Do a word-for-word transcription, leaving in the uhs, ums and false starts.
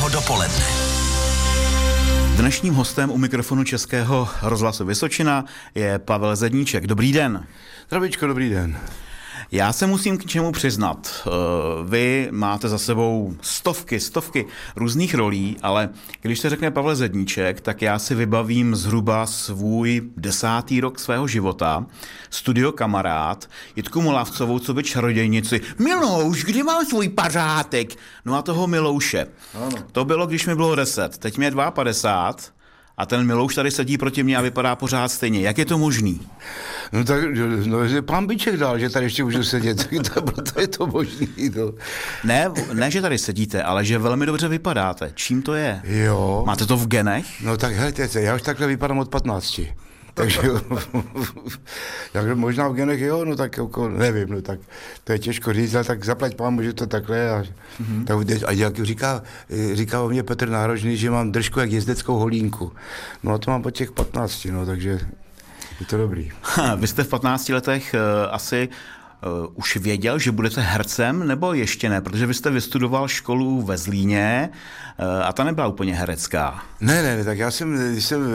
Českého dopoledne. Dnešním hostem u mikrofonu Českého rozhlasu Vysočina je Pavel Zedníček. Dobrý den. Zdravíčko, dobrý den. Já se musím k čemu přiznat. Vy máte za sebou stovky, stovky různých rolí, ale když se řekne Pavel Zedníček, tak já si vybavím zhruba svůj desátý rok svého života. Studio Kamarád, Jitku Molavcovou, co by čarodějnici. Milouš, kdy mám svůj pařátek? No a toho Milouše. Ano. To bylo, když mi bylo deset. Teď mě je padesát dva a ten Milouš tady sedí proti mně a vypadá pořád stejně. Jak je to možný? No tak, no, že pán Biček dal, že tady ještě můžu sedět, to, to je to možný. No. Ne, ne, že tady sedíte, ale že velmi dobře vypadáte. Čím to je? Jo. Máte to v genech? No tak helejte, já už takhle vypadám od patnácti. Takže jak možná v genech jo, no tak jako, nevím, no tak to je těžko říct, ale tak zaplať pán, že to takhle a, mm-hmm. tak, a jak říká, říká o mě Petr Nárožný, že mám držku jak jezdeckou holínku. No a to mám po těch patnácti, no takže je to dobrý. Ha, vy jste v patnácti letech uh, asi uh, už věděl, že budete hercem, nebo ještě ne? Protože vy jste vystudoval školu ve Zlíně uh, a ta nebyla úplně herecká. Ne, ne, tak já jsem, když jsem